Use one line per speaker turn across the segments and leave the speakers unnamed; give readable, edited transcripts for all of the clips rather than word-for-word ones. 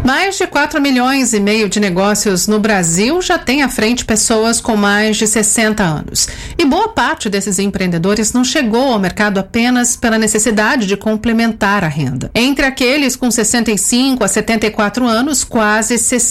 Mais de 4,5 milhões de negócios no Brasil já têm à frente pessoas com mais de 60 anos. E boa parte desses empreendedores não chegou ao mercado apenas pela necessidade de complementar a renda. Entre aqueles com 65 a 74 anos, quase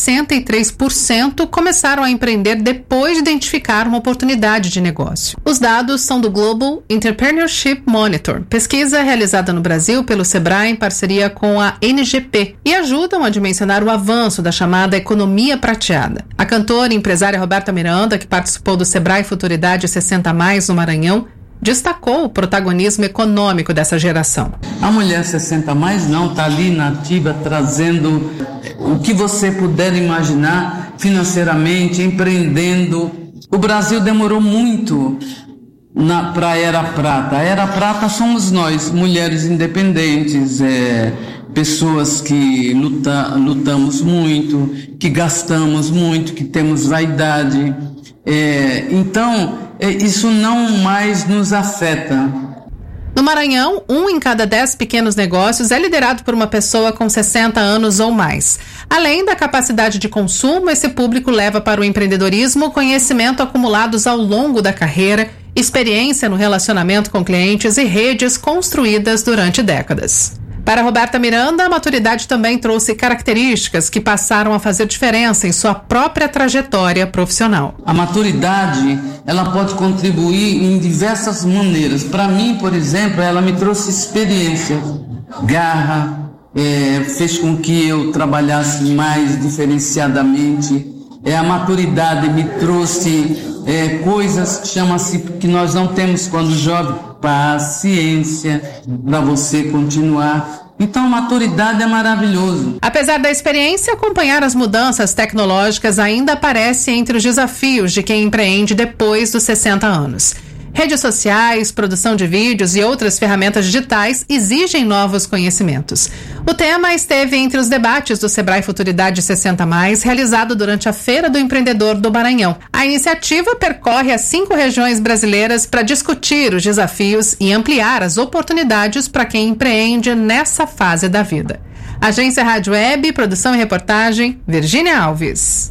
63% começaram a empreender depois de identificar uma oportunidade de negócio. Os dados são do Global Entrepreneurship Monitor, pesquisa realizada no Brasil pelo Sebrae em parceria com a NGP, e ajudam a dimensionar o avanço da chamada economia prateada. A cantora e empresária Roberta Miranda, que participou do Sebrae Futuridade 60+, no Maranhão, destacou o protagonismo econômico dessa geração.
A mulher 60+, não, está ali na ativa, trazendo o que você puder imaginar financeiramente, empreendendo. O Brasil demorou muito para a Era Prata. A Era Prata somos nós, mulheres independentes, pessoas que lutamos muito, que gastamos muito, que temos vaidade. Então, isso não mais nos afeta.
No Maranhão, 1 em cada 10 pequenos negócios é liderado por uma pessoa com 60 anos ou mais. Além da capacidade de consumo, esse público leva para o empreendedorismo conhecimento acumulados ao longo da carreira, experiência no relacionamento com clientes e redes construídas durante décadas. Para Roberta Miranda, a maturidade também trouxe características que passaram a fazer diferença em sua própria trajetória profissional.
A maturidade, ela pode contribuir em diversas maneiras. Para mim, por exemplo, ela me trouxe experiência, garra, fez com que eu trabalhasse mais diferenciadamente. A maturidade me trouxe coisas que nós não temos quando jovem, paciência para você continuar. Então, a maturidade é maravilhoso.
Apesar da experiência, acompanhar as mudanças tecnológicas ainda aparece entre os desafios de quem empreende depois dos 60 anos. Redes sociais, produção de vídeos e outras ferramentas digitais exigem novos conhecimentos. O tema esteve entre os debates do Sebrae Futuridade 60+, realizado durante a Feira do Empreendedor do Maranhão. A iniciativa percorre as 5 regiões brasileiras para discutir os desafios e ampliar as oportunidades para quem empreende nessa fase da vida. Agência Rádio Web, produção e reportagem, Virgínia Alves.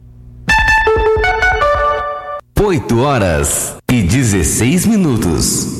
8 horas e 16 minutos.